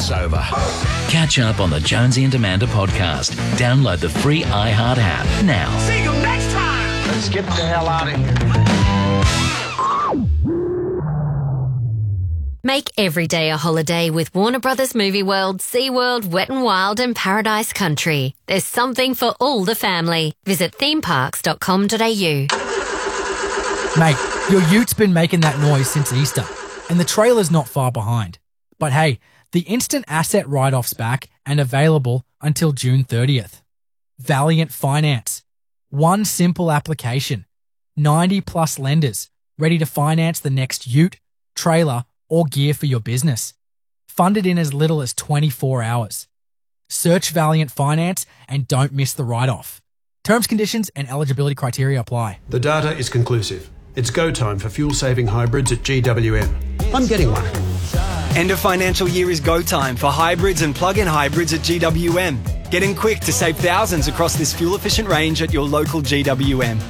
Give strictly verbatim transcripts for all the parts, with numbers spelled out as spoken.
crossover. Catch up on the Jonesy and Amanda podcast. Download the free iHeart app now. See you next time. Let's get the hell out of here. Make every day a holiday with Warner Brothers Movie World, SeaWorld, Wet n Wild and Paradise Country. There's something for all the family. Visit theme parks dot com dot a u. Mate, your ute has been making that noise since Easter, and the trailer's not far behind. But hey, the instant asset write-off's back and available until June thirtieth. Valiant Finance. One simple application. ninety plus lenders ready to finance the next ute, trailer, or gear for your business. Funded in as little as twenty-four hours. Search Valiant Finance and don't miss the write-off. Terms, conditions, and eligibility criteria apply. The data is conclusive. It's go time for fuel-saving hybrids at G W M. I'm getting one. End of financial year is go time for hybrids and plug-in hybrids at G W M. Get in quick to save thousands across this fuel-efficient range at your local G W M.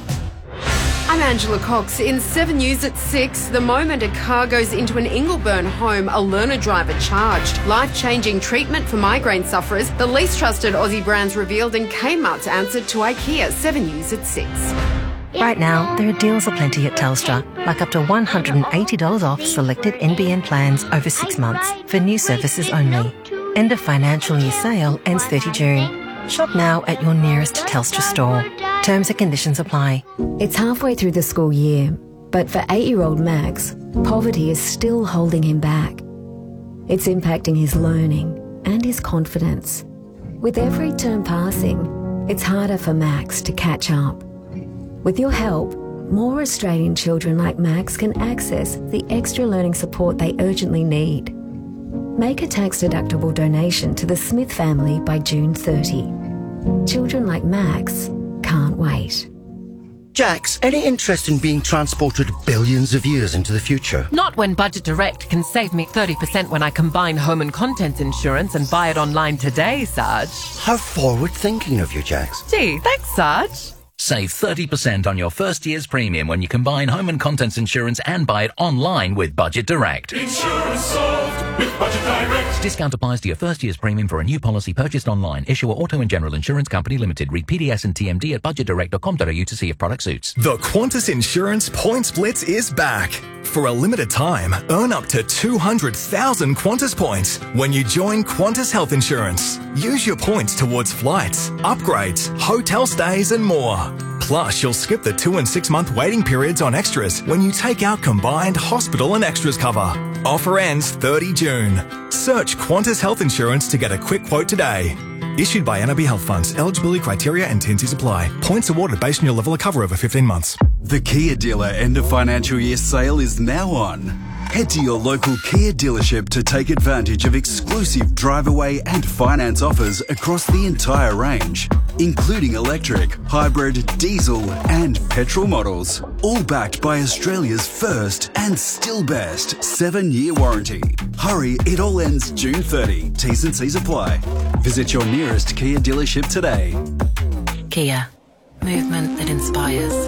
I'm Angela Cox. In seven News at six, the moment a car goes into an Ingleburn home, a learner driver charged. Life-changing treatment for migraine sufferers. The least trusted Aussie brands revealed and Kmart's answer to IKEA. seven News at six. Right now, there are deals aplenty at Telstra, like up to one hundred eighty dollars off selected N B N plans over six months for new services only. End of financial year sale ends thirtieth of June. Shop now at your nearest Telstra store. Terms and conditions apply. It's halfway through the school year, but for eight-year-old Max, poverty is still holding him back. It's impacting his learning and his confidence. With every term passing, it's harder for Max to catch up. With your help, more Australian children like Max can access the extra learning support they urgently need. Make a tax-deductible donation to the Smith family by June thirtieth. Children like Max can't wait. Jax, any interest in being transported billions of years into the future? Not when Budget Direct can save me thirty percent when I combine home and contents insurance and buy it online today, Sarge. How forward-thinking of you, Jax. Gee, thanks, Sarge. Save thirty percent on your first year's premium when you combine home and contents insurance and buy it online with Budget Direct. Insurance solved with Budget Direct. Discount applies to your first year's premium for a new policy purchased online. Issuer Auto and General Insurance Company Limited. Read P D S and T M D at budget direct dot com dot a u to see if product suits. The Qantas Insurance Points Blitz is back. For a limited time, earn up to two hundred thousand Qantas points when you join Qantas Health Insurance. Use your points towards flights, upgrades, hotel stays and more. Plus, you'll skip the two and six month waiting periods on extras when you take out combined hospital and extras cover. Offer ends thirtieth of June. Search Qantas Health Insurance to get a quick quote today. Issued by N R B Health Funds. Eligibility criteria and T and Cs apply. Points awarded based on your level of cover over fifteen months. The Kia dealer end of financial year sale is now on. Head to your local Kia dealership to take advantage of exclusive drive away and finance offers across the entire range, including electric, hybrid, diesel and petrol models. All backed by Australia's first and still best seven year warranty. Hurry, it all ends June thirtieth. T's and C's apply. Visit your nearest Kia dealership today. Kia. Movement that inspires.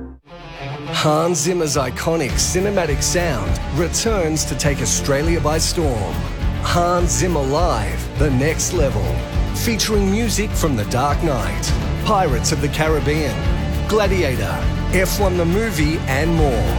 Hans Zimmer's iconic cinematic sound returns to take Australia by storm. Hans Zimmer Live, the next level. Featuring music from The Dark Knight, Pirates of the Caribbean, Gladiator, F one the movie and more.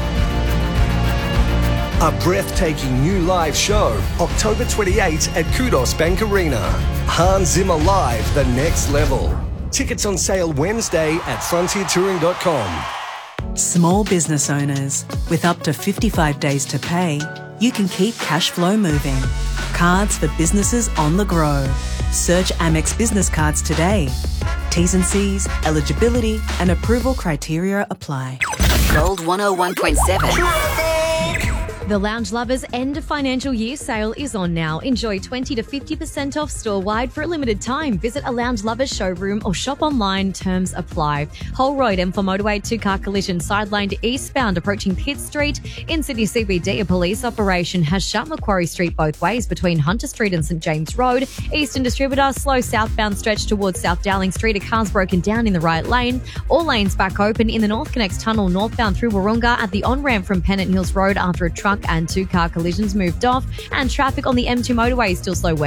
A breathtaking new live show, October twenty-eighth at Kudos Bank Arena. Hans Zimmer Live, the next level. Tickets on sale Wednesday at frontier touring dot com. Small business owners, with up to fifty-five days to pay, you can keep cash flow moving. Cards for businesses on the go. Search Amex Business Cards today. T's and C's, eligibility and approval criteria apply. Gold one oh one point seven. The Lounge Lovers end of financial year sale is on now. Enjoy twenty to fifty percent off store-wide for a limited time. Visit a Lounge Lovers showroom or shop online. Terms apply. Whole Road M four motorway, two-car collision sidelined eastbound approaching Pitt Street. In Sydney C B D, a police operation has shut Macquarie Street both ways between Hunter Street and St James Road. Eastern Distributor, slow southbound stretch towards South Dowling Street. A car's broken down in the right lane. All lanes back open in the North Connects Tunnel northbound through Wahroonga at the on-ramp from Pennant Hills Road after a truck and two-car collisions moved off, and traffic on the M two motorway is still slow west